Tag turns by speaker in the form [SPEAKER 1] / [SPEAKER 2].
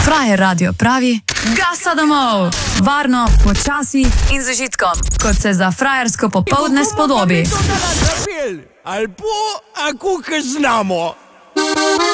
[SPEAKER 1] Frajer radio pravi: gasa domov! Varno, počasi in z užitkom, kot se za frajersko popoldne spodobi.
[SPEAKER 2] Ali bo, ako znamo?